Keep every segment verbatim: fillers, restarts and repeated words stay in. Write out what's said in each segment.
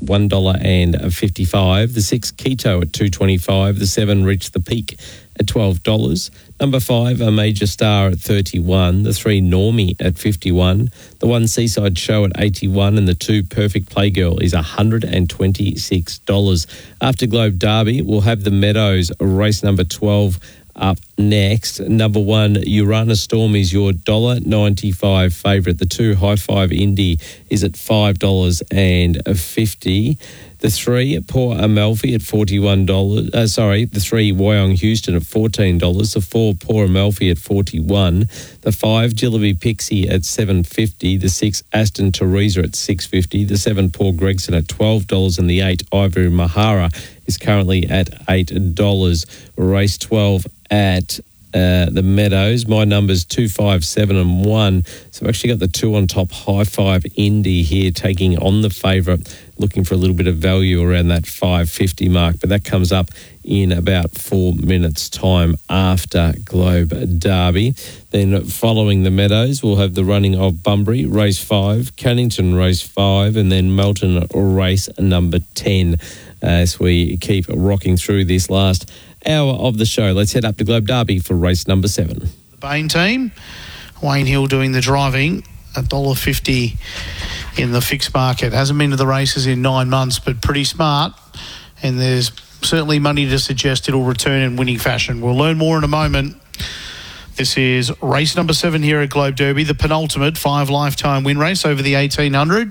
one dollar fifty-five. The six, Keto, at two dollars twenty-five. The seven, Reach the Peak, at twelve dollars. Number five, A Major Star, at thirty-one. The three, Normie, at fifty-one. The one, Seaside Show, at eighty-one. And the two, Perfect Playgirl, is one hundred twenty-six dollars. After Globe Derby, we'll have the Meadows, race number twelve, up next. Number one, Uranus Storm, is your one dollar ninety-five favourite. The two, High Five Indy, is at five dollars fifty. The three, Poor Amalfi, at forty-one dollars. Uh, sorry, the three, Wyong Houston, at fourteen dollars. The four, Poor Amalfi, at forty-one dollars. The five, Jillaby Pixie, at seven dollars fifty. The six, Aston Teresa, at six dollars fifty. The seven, Paul Gregson, at twelve dollars. And the eight, Ivory Mahara, is currently at eight dollars. Race twelve at Uh, the Meadows. My numbers two, five, seven and one. So I've actually got the two on top, High Five Indy here, taking on the favourite, looking for a little bit of value around that five fifty mark. But that comes up in about four minutes' time after Globe Derby. Then following the Meadows, we'll have the running of Bunbury, race five, Cannington, race five, and then Melton, race number ten, as we keep rocking through this last hour of the show. Let's head up to Globe Derby for race number seven. The Bain team, Wayne Hill doing the driving, one dollar fifty in the fixed market. Hasn't been to the races in nine months, but pretty smart. And there's certainly money to suggest it'll return in winning fashion. We'll learn more in a moment. This is race number seven here at Globe Derby, the penultimate five lifetime win race over the eighteen hundred.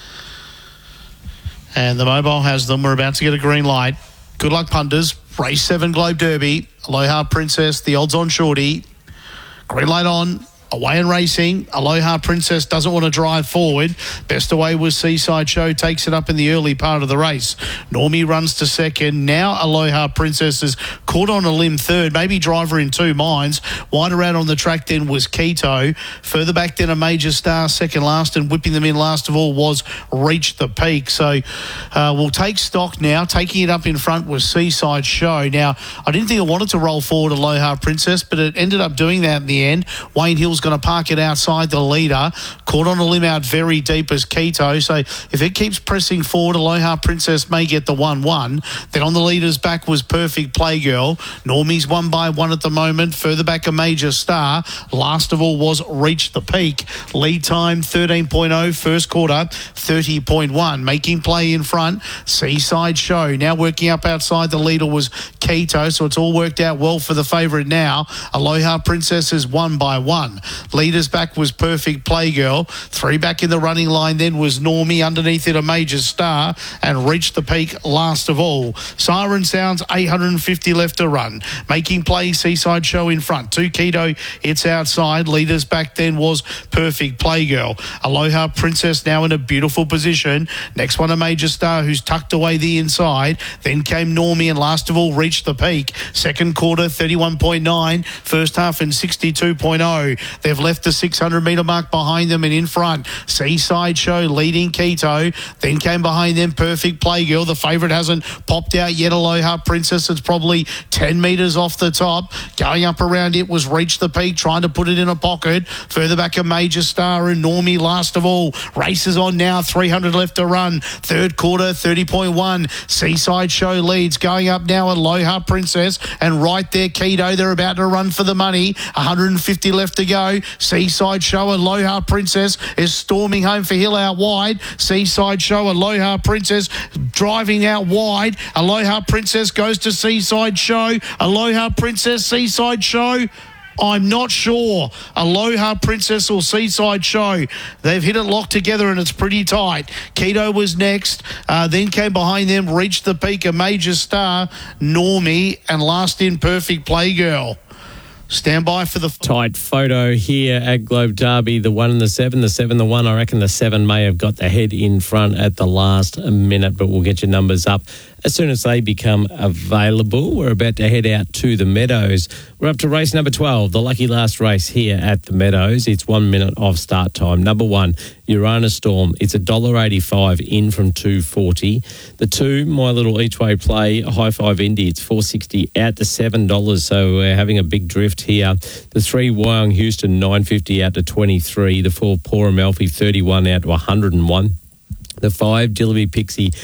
And the mobile has them. We're about to get a green light. Good luck, punters. Race seven, Globe Derby. Aloha Princess, the odds on shorty. Green light on. Away and racing. Aloha Princess doesn't want to drive forward. Best away was Seaside Show. Takes it up in the early part of the race. Normie runs to second. Now Aloha Princess is caught on a limb third. Maybe driver in two minds. Wider out on the track then was Keto. Further back then A Major Star second last, and whipping them in last of all was Reach the Peak. So uh, we'll take stock now. Taking it up in front was Seaside Show. Now, I didn't think it wanted to roll forward Aloha Princess, but it ended up doing that in the end. Wayne Hill's going to park it outside the leader. Caught on a limb out very deep as Keto. So if it keeps pressing forward, Aloha Princess may get the one one. Then on the leader's back was Perfect Playgirl. Normie's one by one at the moment. Further back A Major Star. Last of all was Reach the Peak. Lead time thirteen point oh. First quarter thirty point one. Making play in front, Seaside Show. Now working up outside the leader was Keto. So it's all worked out well for the favourite now. Aloha Princess is one by one. Leaders back was Perfect Playgirl. Three back in the running line then was Normie. Underneath it A Major Star, and Reach the Peak last of all. Siren sounds, eight hundred fifty left to run. Making play, Seaside Show in front. Two Keto, it's outside. Leaders back then was Perfect Playgirl. Aloha Princess now in a beautiful position. Next one A Major Star, who's tucked away the inside. Then came Normie, and last of all Reach the Peak. Second quarter thirty-one point nine. First half in sixty-two point oh. They've left the six hundred metre mark behind them, and in front, Seaside Show leading Keto. Then came behind them Perfect Playgirl. The favourite hasn't popped out yet, Aloha Princess. It's probably ten metres off the top. Going up around it was Reach the Peak, trying to put it in a pocket. Further back A Major Star and Normie last of all. Races on now, three hundred left to run. Third quarter, thirty point one. Seaside Show leads. Going up now, Aloha Princess, and right there Keto. They're about to run for the money. one hundred fifty left to go. Seaside Show, Aloha Princess is storming home for Hill out wide. Seaside Show, Aloha Princess driving out wide. Aloha Princess goes to Seaside Show. Aloha Princess, Seaside Show. I'm not sure. Aloha Princess or Seaside Show. They've hit it locked together and it's pretty tight. Keto was next. Uh, then came behind them, Reached the Peak, A Major Star, Normie, and last in Perfect Playgirl. Stand by for the tight photo here at Globe Derby. The one and the seven, the seven, the one. I reckon the seven may have got the head in front at the last minute, but we'll get your numbers up as soon as they become available. We're about to head out to the Meadows. We're up to race number twelve, the lucky last race here at the Meadows. It's one minute off start time. Number one, Uranus Storm. It's one dollar eighty-five in from two forty. The two, My Little Each Way Play, High Five Indy. It's four sixty out to seven dollars, so we're having a big drift here. The three, Wyong Houston, nine fifty out to twenty-three. The four, Poor Amalfi, thirty-one out to one hundred and one. The five, Jillaby Pixie,